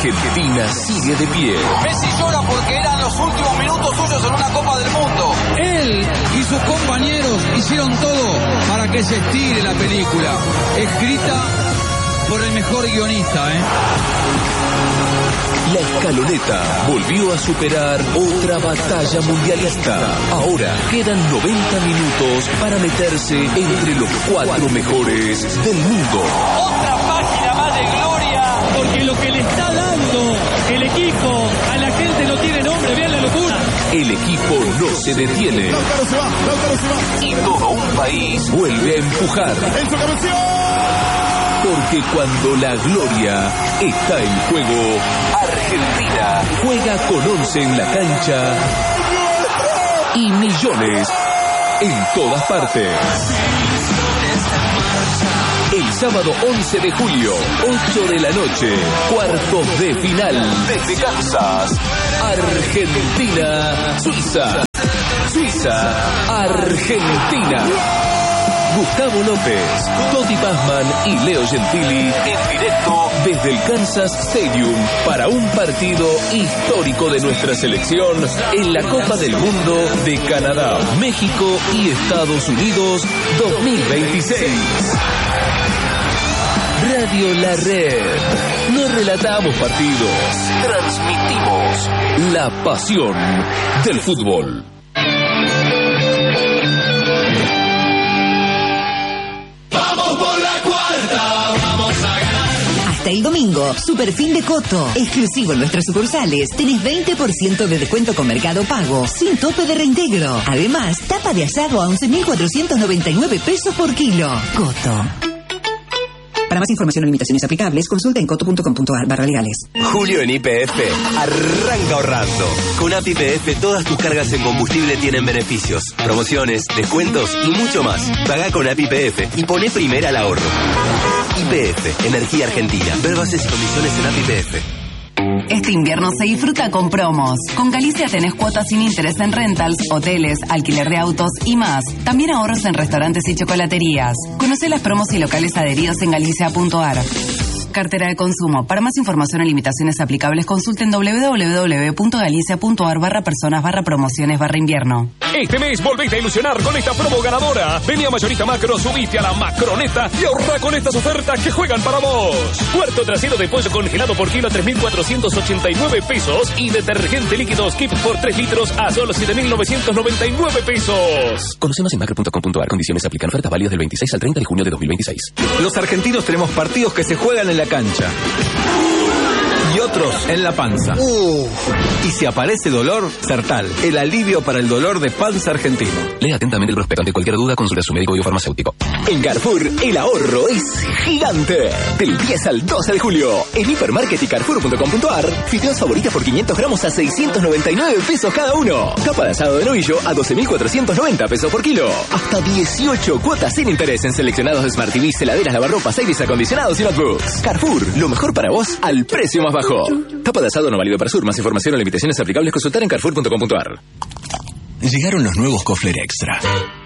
Argentina sigue de pie. Messi llora porque eran los últimos minutos suyos en una Copa del Mundo. Él y sus compañeros hicieron todo para que se estire la película, escrita por el mejor guionista, La escaloneta volvió a superar otra batalla mundialista. Ahora quedan 90 minutos para meterse entre los 4 mejores del mundo. Otra página más de gloria. Porque lo que le está dando el equipo a la gente no tiene nombre, vean la locura. El equipo no se detiene. Lautaro se va. Y todo un país vuelve a empujar. Enzo Cabezón. Porque cuando la gloria está en juego, Argentina juega con 11 en la cancha y millones en todas partes. El sábado 11 de julio, 8 de la noche, cuartos de final. Desde Kansas, Argentina, Suiza. Suiza, Argentina. Gustavo López, Totti Pazman y Leo Gentili en directo desde el Kansas Stadium para un partido histórico de nuestra selección en la Copa del Mundo de Canadá, México y Estados Unidos 2026. Radio La Red. No relatamos partidos, transmitimos la pasión del fútbol. Hasta el domingo, super fin de Coto, exclusivo en nuestras sucursales. Tenés 20% de descuento con Mercado Pago, sin tope de reintegro. Además, tapa de asado a 11.499 pesos por kilo. Coto. Para más información o limitaciones aplicables, consulta en coto.com.ar/legales. Julio en YPF arranca ahorrando. Con App YPF todas tus cargas en combustible tienen beneficios, promociones, descuentos y mucho más. Pagá con App YPF y poné primera al ahorro. YPF, Energía Argentina. Ver bases y condiciones en App YPF. Este invierno se disfruta con promos. Con Galicia tenés cuotas sin interés en rentals, hoteles, alquiler de autos y más. También ahorros en restaurantes y chocolaterías. Conocé las promos y locales adheridos en galicia.ar. Cartera de consumo. Para más información o limitaciones aplicables, consulten www.galicia.ar/personas/promociones/invierno. Este mes volvete a ilusionar con esta promo ganadora. Vení a Mayorista Macro, subiste a la Macroneta y ahorra con estas ofertas que juegan para vos. Cuarto trasero de pollo congelado por kilo a 3.489 pesos y detergente líquido Skip por 3 litros a solo 7.999 pesos. Conoce más en macro.com.ar. Condiciones aplican. Ofertas válidas del 26 al 30 de junio de 2026. Los argentinos tenemos partidos que se juegan en la cancha y otros en la panza. Y si aparece dolor, Sertal, el alivio para el dolor de panza argentino. Lea atentamente el prospecto. Ante cualquier duda, consulte a su médico y farmacéutico. En Carrefour, el ahorro es gigante. Del 10 al 12 de julio, en Hipermarket y Carrefour.com.ar, fideos favoritas por 500 gramos a 699 pesos cada uno. Tapa de asado de novillo a 12.490 pesos por kilo. Hasta 18 cuotas sin interés en seleccionados Smart TVs, heladeras, lavarropas, aires acondicionados y notebooks. Carrefour, lo mejor para vos al precio más bajo. Tapa de asado no válido para Sur. Más información o limitaciones aplicables, consultar en Carrefour.com.ar. Llegaron los nuevos Kofler Extra.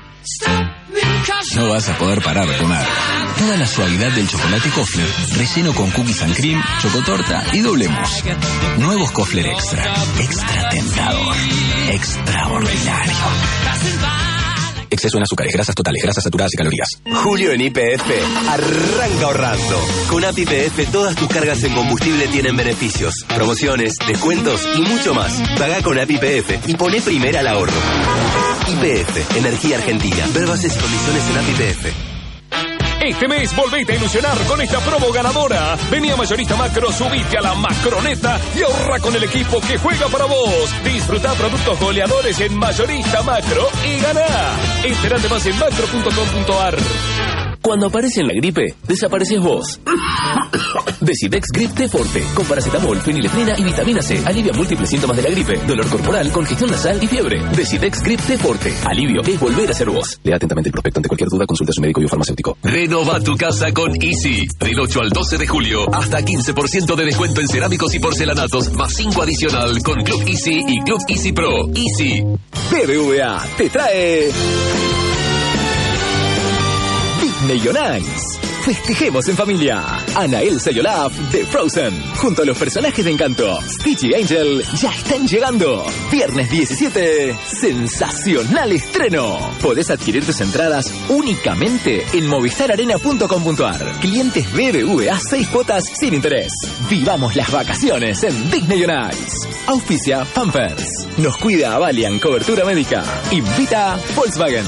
No vas a poder parar de comer. Toda la suavidad del chocolate Kofler, relleno con cookies and cream, chocotorta y doble mousse. Nuevos Kofler Extra. Extra tentador. Extraordinario. Exceso en azúcares, grasas totales, grasas saturadas y calorías. Julio en YPF arranca ahorrando. Con App YPF todas tus cargas en combustible tienen beneficios, promociones, descuentos y mucho más. Pagá con App YPF y poné primera al ahorro. YPF, Energía Argentina. Ver bases y condiciones en App YPF. Este mes volvete a ilusionar con esta promo ganadora. Vení a Mayorista Macro, subite a la Macroneta y ahorra con el equipo que juega para vos. Disfruta productos goleadores en Mayorista Macro y ganá. Enterate más en macro.com.ar. Cuando aparece en la gripe, desapareces vos. Decidex Grip T Forte, con paracetamol, fenilefrina y vitamina C. Alivia múltiples síntomas de la gripe, dolor corporal, congestión nasal y fiebre. Decidex Grip T Forte. Alivio es volver a ser vos. Lea atentamente el prospecto. Ante cualquier duda, consulta a su médico y farmacéutico. Renova tu casa con Easy. Del 8 al 12 de julio, hasta 15% de descuento en cerámicos y porcelanatos, más 5 adicional con Club Easy y Club Easy Pro. Easy. BBVA te trae Disney on Ice. Festejemos en familia. Anna, Elsa y Olaf de Frozen, junto a los personajes de Encanto, Stitch y Angel, ya están llegando. Viernes 17, sensacional estreno. Podés adquirir tus entradas únicamente en movistararena.com.ar. Clientes BBVA 6 cuotas sin interés. Vivamos las vacaciones en Disney on Ice. Auspicia Pampers. Nos cuida Valiant Cobertura Médica. Invita Volkswagen.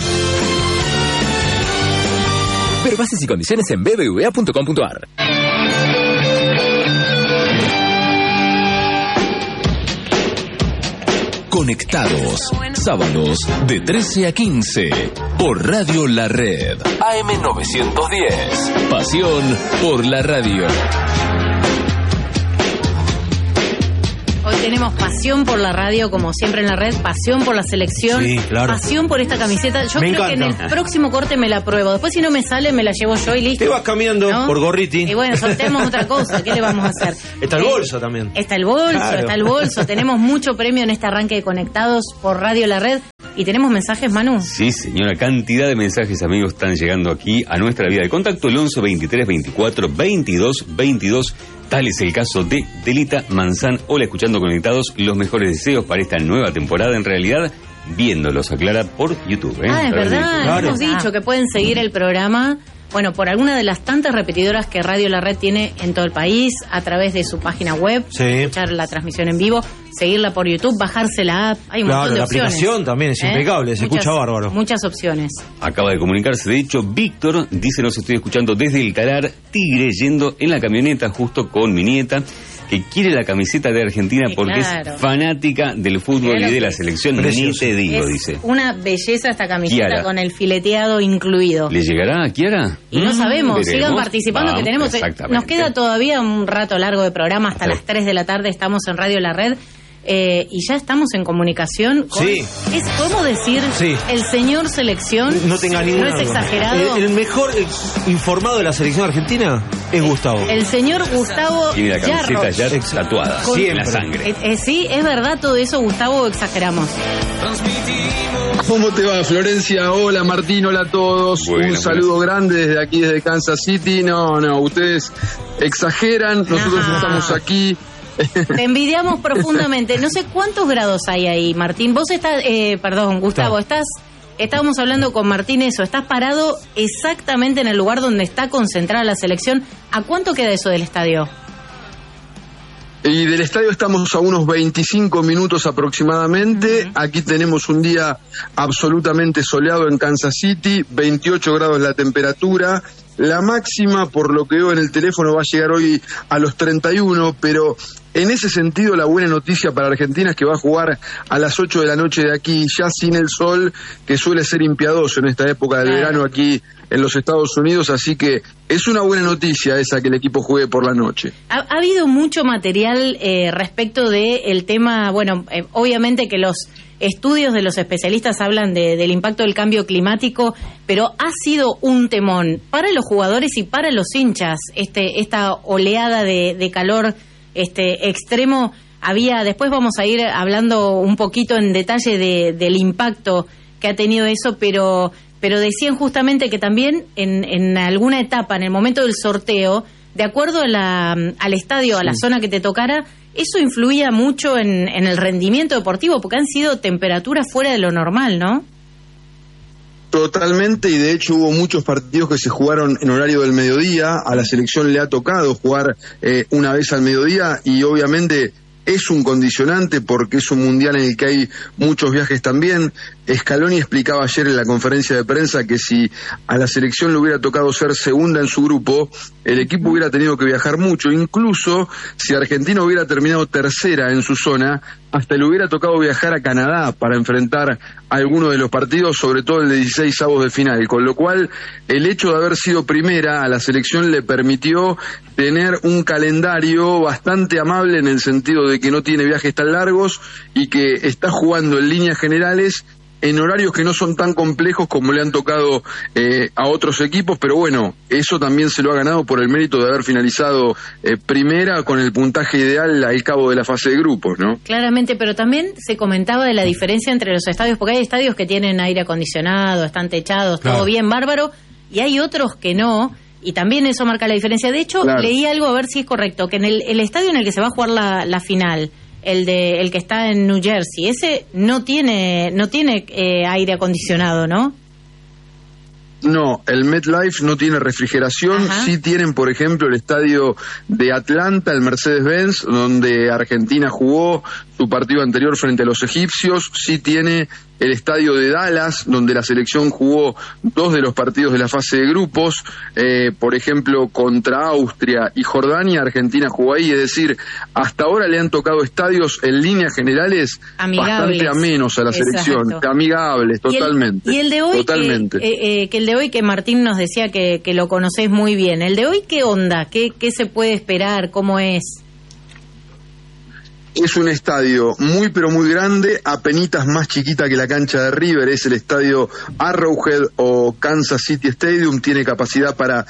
Ver bases y condiciones en bbva.com.ar. Conectados, sábados de 13 a 15 por Radio La Red. AM 910. Pasión por la radio. Hoy tenemos pasión por la radio, como siempre en la red, pasión por la selección, sí, claro. Pasión por esta camiseta. Yo creo que en el próximo corte me la pruebo. Después, si no me sale, me la llevo yo y listo. Te vas cambiando, ¿no? Por Gorriti. Y bueno, sorteamos otra cosa. ¿Qué le vamos a hacer? Está el bolso también. Está el bolso, claro. Está el bolso. Tenemos mucho premio en este arranque de Conectados por Radio La Red. ¿Y tenemos mensajes, Manu? Sí, señora. Cantidad de mensajes, amigos, están llegando aquí a nuestra vía de contacto. El 11 23 24 22 22. Tal es el caso de Delita Manzán. Hola, escuchando Conectados, los mejores deseos para esta nueva temporada. En realidad, viéndolos, aclara, por YouTube. Ah, es verdad. Claro. Hemos dicho que pueden seguir el programa, bueno, por alguna de las tantas repetidoras que Radio La Red tiene en todo el país, a través de su página web, sí. Escuchar la transmisión en vivo, seguirla por YouTube, bajarse la app. Hay un montón de opciones. La aplicación también es impecable, se escucha bárbaro. Muchas opciones. Acaba de comunicarse, de hecho, Víctor dice: nos estoy escuchando desde el Calar Tigre, yendo en la camioneta justo con mi nieta, que quiere la camiseta de Argentina porque es fanática del fútbol y de la selección. Ni te digo, dice. Una belleza esta camiseta, Kiara, con el fileteado incluido. ¿Le llegará a Kiara? Y no sabemos, sigan participando. Vamos, que tenemos. Nos queda todavía un rato largo de programa, hasta las 3 de la tarde estamos en Radio La Red. Y ya estamos en comunicación con, ¿podemos decir el señor selección? No tenga ninguna duda. ¿No es exagerado? El mejor informado de la selección argentina es Gustavo. El señor Gustavo tiene la camiseta ya tatuada en la sangre. Sí, es verdad todo eso, Gustavo, o exageramos. ¿Cómo te va, Florencia? Hola, Martín, hola a todos. Un saludo grande desde aquí, desde Kansas City. No, ustedes exageran, nosotros estamos aquí. Te envidiamos profundamente. No sé cuántos grados hay ahí, Martín. Vos estás, Gustavo, estábamos hablando con Martín eso, estás parado exactamente en el lugar donde está concentrada la selección. ¿A cuánto queda eso del estadio? Y del estadio estamos a unos 25 minutos aproximadamente. Aquí tenemos un día absolutamente soleado en Kansas City, 28 grados la temperatura. La máxima, por lo que veo en el teléfono, va a llegar hoy a los 31, pero en ese sentido la buena noticia para Argentina es que va a jugar a las 8 de la noche de aquí, ya sin el sol, que suele ser impiadoso en esta época del verano aquí en los Estados Unidos, así que es una buena noticia esa que el equipo juegue por la noche. Ha habido mucho material respecto del tema, obviamente que los estudios de los especialistas hablan del impacto del cambio climático, pero ha sido un temón para los jugadores y para los hinchas esta oleada de calor extremo. Después vamos a ir hablando un poquito en detalle del impacto que ha tenido eso, pero decían justamente que también en alguna etapa, en el momento del sorteo, de acuerdo al estadio, a la zona que te tocara, eso influía mucho en el rendimiento deportivo, porque han sido temperaturas fuera de lo normal, ¿no? Totalmente, y de hecho hubo muchos partidos que se jugaron en horario del mediodía. A la selección le ha tocado jugar una vez al mediodía, y obviamente es un condicionante porque es un mundial en el que hay muchos viajes también. Scaloni explicaba ayer en la conferencia de prensa que si a la selección le hubiera tocado ser segunda en su grupo, el equipo hubiera tenido que viajar mucho. Incluso si Argentina hubiera terminado tercera en su zona, hasta le hubiera tocado viajar a Canadá para enfrentar a alguno de los partidos, sobre todo el de 16avos de final, con lo cual el hecho de haber sido primera a la selección le permitió tener un calendario bastante amable, en el sentido de que no tiene viajes tan largos y que está jugando en líneas generales en horarios que no son tan complejos como le han tocado a otros equipos, pero bueno, eso también se lo ha ganado por el mérito de haber finalizado primera con el puntaje ideal al cabo de la fase de grupos, ¿no? Claramente, pero también se comentaba de la diferencia entre los estadios, porque hay estadios que tienen aire acondicionado, están techados, todo bien, bárbaro, y hay otros que no, Y también eso marca la diferencia. De hecho, leí algo, a ver si es correcto, que en el estadio en el que se va a jugar la final, el que está en New Jersey, ese no tiene aire acondicionado, ¿no? No, el MetLife no tiene refrigeración. Ajá. Sí tienen, por ejemplo, el estadio de Atlanta, el Mercedes-Benz, donde Argentina jugó su partido anterior frente a los egipcios. Sí tiene el estadio de Dallas, donde la selección jugó 2 de los partidos de la fase de grupos, por ejemplo, contra Austria y Jordania. Argentina jugó ahí, es decir, hasta ahora le han tocado estadios en líneas generales bastante amenos a la selección, amigables, totalmente. Y el de hoy, totalmente. Que el de hoy, que Martín nos decía que lo conocés muy bien, el de hoy, ¿qué onda? ¿Qué se puede esperar? ¿Cómo es? Es un estadio muy pero muy grande, apenitas más chiquita que la cancha de River, es el estadio Arrowhead o Kansas City Stadium, tiene capacidad para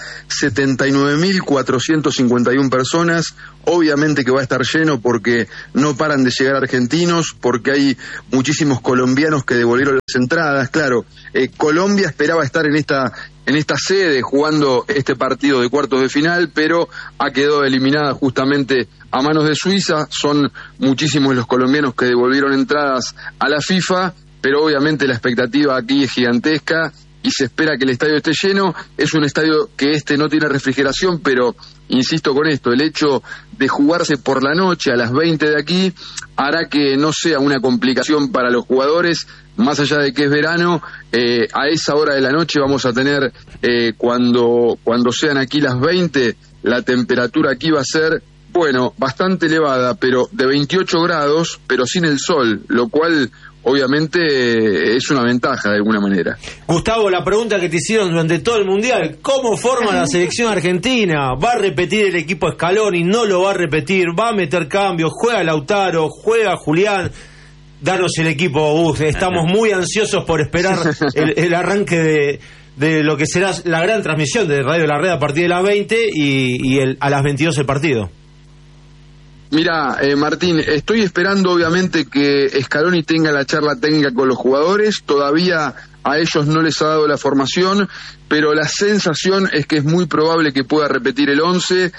79.451 personas, obviamente que va a estar lleno porque no paran de llegar argentinos, porque hay muchísimos colombianos que devolvieron las entradas, claro, Colombia esperaba estar en esta sede jugando este partido de cuartos de final, pero ha quedado eliminada justamente a manos de Suiza. Son muchísimos los colombianos que devolvieron entradas a la FIFA, pero obviamente la expectativa aquí es gigantesca y se espera que el estadio esté lleno. Es un estadio que no tiene refrigeración, pero insisto con esto, el hecho de jugarse por la noche a las 20 de aquí hará que no sea una complicación para los jugadores, más allá de que es verano. A esa hora de la noche vamos a tener, cuando sean aquí las 20, la temperatura aquí va a ser, bueno, bastante elevada, pero de 28 grados, pero sin el sol, lo cual obviamente es una ventaja de alguna manera. Gustavo, la pregunta que te hicieron durante todo el Mundial, ¿cómo forma la selección argentina? ¿Va a repetir el equipo Scaloni? ¿No lo va a repetir? ¿Va a meter cambios? ¿Juega Lautaro? ¿Juega Julián? Danos el equipo, Gus. Estamos muy ansiosos por esperar el arranque de lo que será la gran transmisión de Radio La Red a partir de las 20 y a las 22 el partido. Mira, Martín, estoy esperando obviamente que Scaloni tenga la charla técnica con los jugadores. Todavía a ellos no les ha dado la formación, pero la sensación es que es muy probable que pueda repetir el 11.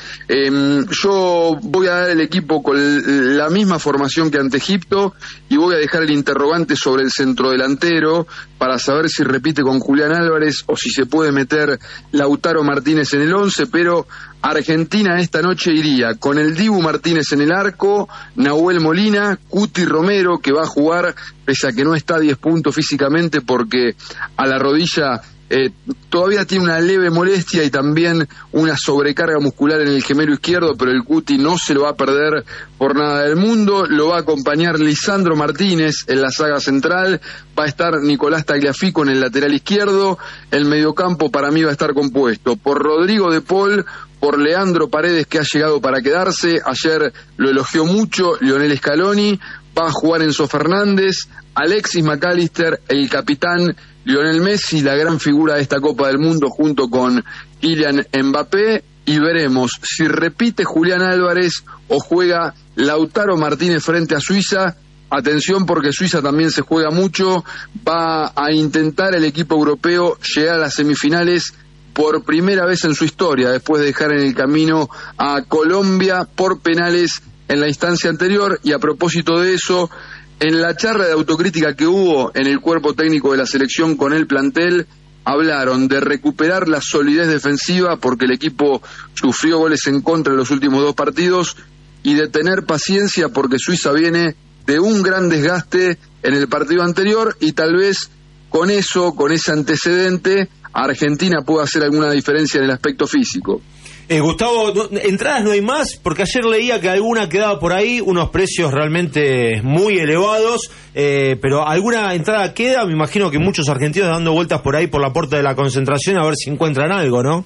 Yo voy a dar el equipo con la misma formación que ante Egipto y voy a dejar el interrogante sobre el centrodelantero para saber si repite con Julián Álvarez o si se puede meter Lautaro Martínez en el 11, pero Argentina esta noche iría con el Dibu Martínez en el arco, Nahuel Molina, Cuti Romero, que va a jugar pese a que no está a 10 puntos físicamente porque a la rodilla todavía tiene una leve molestia y también una sobrecarga muscular en el gemelo izquierdo, pero el Cuti no se lo va a perder por nada del mundo. Lo va a acompañar Lisandro Martínez en la saga central, va a estar Nicolás Tagliafico en el lateral izquierdo. El mediocampo para mí va a estar compuesto por Rodrigo de Paul, por Leandro Paredes, que ha llegado para quedarse, ayer lo elogió mucho Lionel Scaloni, va a jugar Enzo Fernández, Alexis McAllister, el capitán Lionel Messi, la gran figura de esta Copa del Mundo junto con Kylian Mbappé, y veremos si repite Julián Álvarez o juega Lautaro Martínez frente a Suiza. Atención porque Suiza también se juega mucho, va a intentar el equipo europeo llegar a las semifinales por primera vez en su historia, después de dejar en el camino a Colombia por penales en la instancia anterior. Y a propósito de eso, en la charla de autocrítica que hubo en el cuerpo técnico de la selección con el plantel, hablaron de recuperar la solidez defensiva porque el equipo sufrió goles en contra en los últimos 2 partidos y de tener paciencia porque Suiza viene de un gran desgaste en el partido anterior y tal vez con eso, con ese antecedente, Argentina puede hacer alguna diferencia en el aspecto físico. Gustavo, entradas no hay más, porque ayer leía que alguna quedaba por ahí, unos precios realmente muy elevados, pero alguna entrada queda. Me imagino que muchos argentinos dando vueltas por ahí por la puerta de la concentración a ver si encuentran algo, ¿no?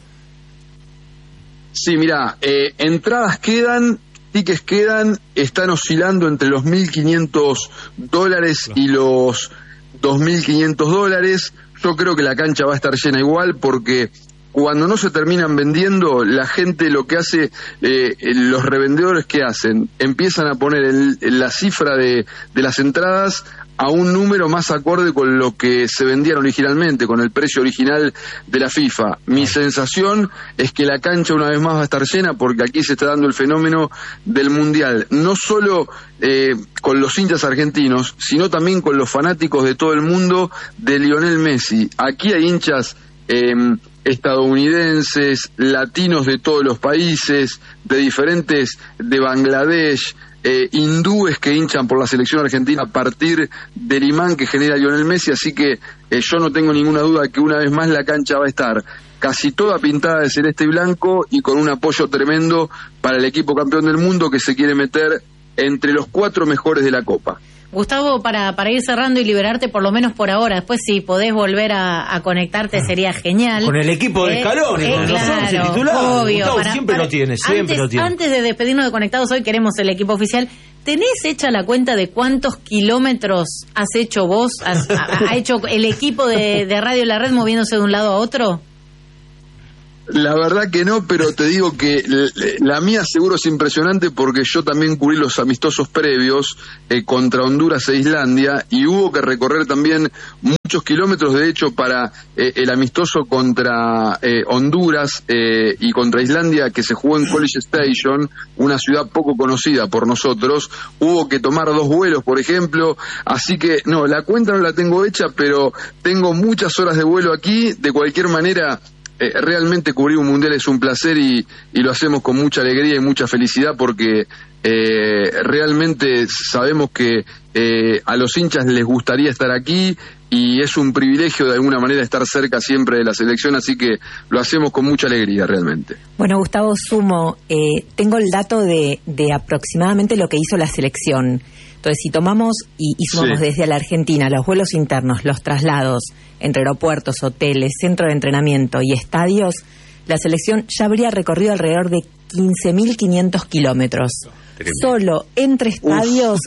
Sí, mira, entradas quedan, tickets quedan, están oscilando entre los $1.500 y los $2.500. Yo creo que la cancha va a estar llena igual porque cuando no se terminan vendiendo, la gente lo que hace, los revendedores que hacen, empiezan a poner la cifra de las entradas a un número más acorde con lo que se vendían originalmente, con el precio original de la FIFA. Mi sensación es que la cancha una vez más va a estar llena, porque aquí se está dando el fenómeno del Mundial, no solo con los hinchas argentinos, sino también con los fanáticos de todo el mundo de Lionel Messi. Aquí hay hinchas estadounidenses, latinos de todos los países, de Bangladesh, hindúes que hinchan por la selección argentina a partir del imán que genera Lionel Messi, así que yo no tengo ninguna duda que una vez más la cancha va a estar casi toda pintada de celeste y blanco y con un apoyo tremendo para el equipo campeón del mundo que se quiere meter entre los 4 mejores de la Copa. Gustavo, para ir cerrando y liberarte por lo menos por ahora, después si podés volver a conectarte sería genial. Con el equipo de Scaloni, con los 11 titulares. Obvio, Gustavo siempre lo tiene. Antes de despedirnos de Conectados hoy, queremos el equipo oficial. ¿Tenés hecha la cuenta de cuántos kilómetros has hecho vos, ha hecho el equipo de Radio La Red moviéndose de un lado a otro? La verdad que no, pero te digo que la mía seguro es impresionante, porque yo también cubrí los amistosos previos contra Honduras e Islandia, y hubo que recorrer también muchos kilómetros. De hecho, para el amistoso contra Honduras y contra Islandia, que se jugó en College Station, una ciudad poco conocida por nosotros, hubo que tomar 2 vuelos, por ejemplo. Así que no, la cuenta no la tengo hecha, pero tengo muchas horas de vuelo aquí. De cualquier manera, realmente cubrir un mundial es un placer, y lo hacemos con mucha alegría y mucha felicidad, porque realmente sabemos que a los hinchas les gustaría estar aquí, y es un privilegio de alguna manera estar cerca siempre de la selección, así que lo hacemos con mucha alegría realmente. Bueno, Gustavo, sumo, tengo el dato de aproximadamente lo que hizo la selección. Entonces, si tomamos y sumamos desde la Argentina los vuelos internos, los traslados entre aeropuertos, hoteles, centro de entrenamiento y estadios, la selección ya habría recorrido alrededor de 15.500 kilómetros. Solo entre estadios,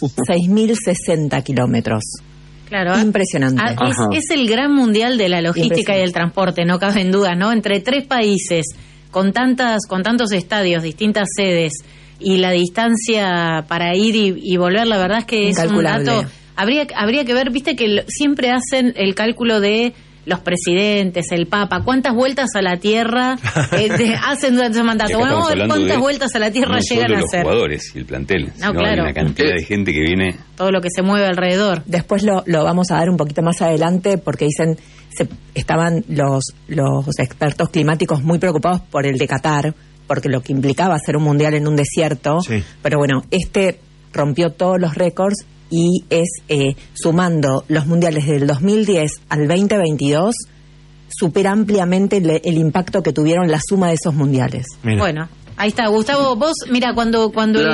6.060 kilómetros. Claro, impresionante. Es el gran mundial de la logística y el transporte, no cabe en duda, ¿no? Entre 3 países, con tantos estadios, distintas sedes, y la distancia para ir y volver, la verdad es que es un dato. Habría que ver, viste que siempre hacen el cálculo de los presidentes, el Papa, cuántas vueltas a la Tierra hacen durante su mandato. Bueno, vamos a ver cuántas vueltas a la Tierra llegan a hacer. Los jugadores y el plantel, no, claro. Hay una cantidad de gente que viene. Todo lo que se mueve alrededor. Después lo vamos a dar un poquito más adelante, porque dicen estaban los expertos climáticos muy preocupados por el de Qatar, porque lo que implicaba hacer un mundial en un desierto. Sí. Pero bueno, rompió todos los récords, y es sumando los mundiales del 2010 al 2022, supera ampliamente el impacto que tuvieron la suma de esos mundiales. Mira. Bueno, ahí está, Gustavo, vos, mira, cuando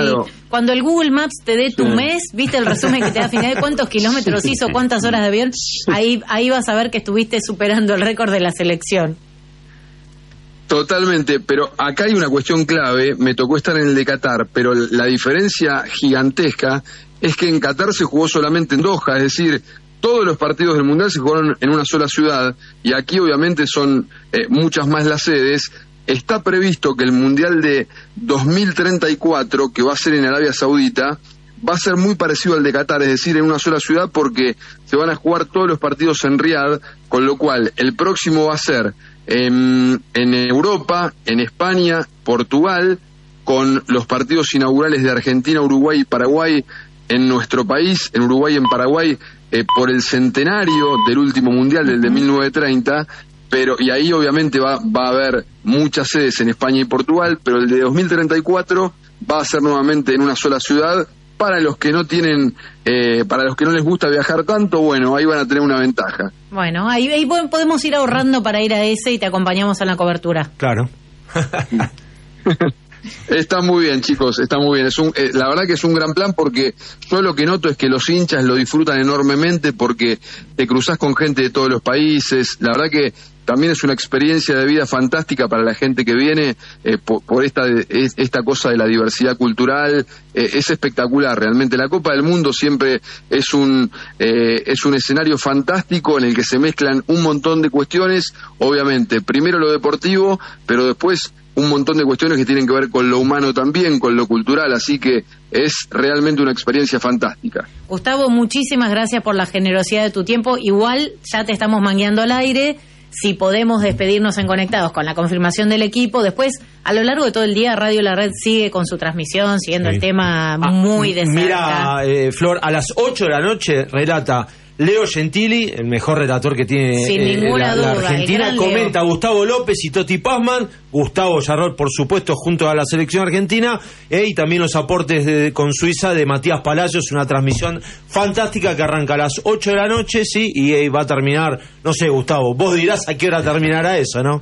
el Google Maps te dé tu mes, viste el resumen que te da a final de cuántos kilómetros hizo, cuántas horas de avión, ahí vas a ver que estuviste superando el récord de la selección. Totalmente, pero acá hay una cuestión clave. Me tocó estar en el de Qatar, pero la diferencia gigantesca es que en Qatar se jugó solamente en Doha, es decir, todos los partidos del Mundial se jugaron en una sola ciudad, y aquí obviamente son muchas más las sedes. Está previsto que el Mundial de 2034, que va a ser en Arabia Saudita, va a ser muy parecido al de Qatar, es decir, en una sola ciudad, porque se van a jugar todos los partidos en Riad, con lo cual el próximo va a ser en Europa, en España, Portugal, con los partidos inaugurales de Argentina, Uruguay y Paraguay en nuestro país, en Uruguay y en Paraguay, por el centenario del último mundial, del de 1930, y ahí obviamente va a haber muchas sedes en España y Portugal, pero el de 2034 va a ser nuevamente en una sola ciudad. Para los que no les gusta viajar tanto, bueno, ahí van a tener una ventaja. Bueno, ahí podemos ir ahorrando para ir a ese, y te acompañamos en la cobertura. Claro. Está muy bien, chicos, está muy bien. La verdad que es un gran plan, porque yo lo que noto es que los hinchas lo disfrutan enormemente, porque te cruzás con gente de todos los países. La verdad que también es una experiencia de vida fantástica para la gente que viene, por esta cosa de la diversidad cultural. Es espectacular, realmente. La Copa del Mundo siempre es un escenario fantástico en el que se mezclan un montón de cuestiones. Obviamente, primero lo deportivo, pero después un montón de cuestiones que tienen que ver con lo humano también, con lo cultural, así que es realmente una experiencia fantástica. Gustavo, muchísimas gracias por la generosidad de tu tiempo. Igual ya te estamos mangueando al aire. Si podemos despedirnos en Conectados con la confirmación del equipo, después a lo largo de todo el día Radio La Red sigue con su transmisión, siguiendo el tema muy de cerca. Mira, Flor, a las 8 de la noche relata Leo Gentili, el mejor relator que tiene sin ninguna la duda, Argentina, comenta Gustavo López y Toti Pazman, Gustavo Yarrol, por supuesto, junto a la selección argentina, y también los aportes con Suiza de Matías Palacios, una transmisión fantástica que arranca a las 8 de la noche, sí, y va a terminar, no sé, Gustavo, vos dirás a qué hora terminará eso, ¿no?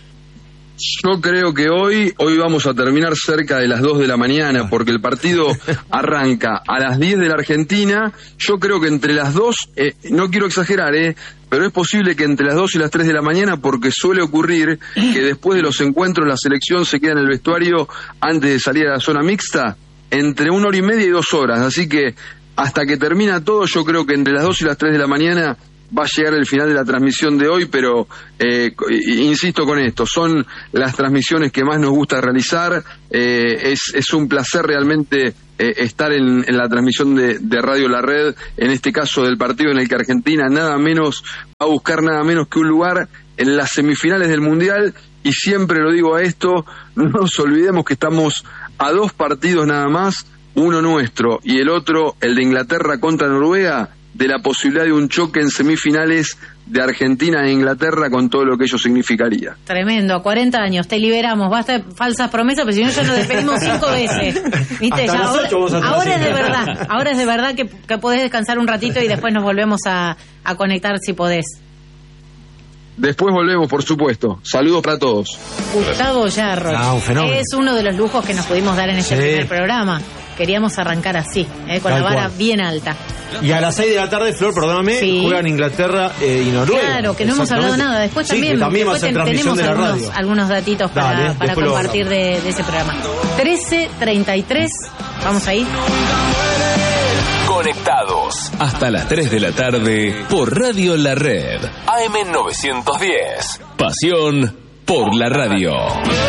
Yo creo que hoy vamos a terminar cerca de las 2 de la mañana, porque el partido arranca a las 10 de la Argentina. Yo creo que entre las 2, no quiero exagerar, pero es posible que entre las 2 y las 3 de la mañana, porque suele ocurrir que después de los encuentros la selección se queda en el vestuario antes de salir a la zona mixta, entre 1 hora y media y 2 horas. Así que hasta que termina todo, yo creo que entre las 2 y las 3 de la mañana va a llegar el final de la transmisión de hoy, pero insisto con esto, son las transmisiones que más nos gusta realizar, es un placer realmente estar en la transmisión de Radio La Red, en este caso del partido en el que Argentina va a buscar nada menos que un lugar en las semifinales del Mundial, y siempre lo digo a esto, no nos olvidemos que estamos a 2 partidos nada más, uno nuestro y el otro, el de Inglaterra contra Noruega, de la posibilidad de un choque en semifinales de Argentina e Inglaterra, con todo lo que ello significaría. Tremendo, a 40 años, te liberamos, basta de falsas promesas, pero si no ya nos despedimos 5 veces. ¿Viste? Ya ahora es de verdad que podés descansar un ratito y después nos volvemos a conectar si podés. Después volvemos, por supuesto. Saludos para todos. Gustavo Yarrol, es uno de los lujos que nos pudimos dar en este primer programa. Queríamos arrancar así, con la vara bien alta. Y a las 6 de la tarde, Flor, perdóname, juegan Inglaterra y Noruega. Claro, que no hemos hablado nada. Después también, después tenemos algunos datitos para compartir de ese programa. 13:33, vamos ahí. Conectados hasta las 3 de la tarde por Radio La Red. AM 910. Pasión por la radio.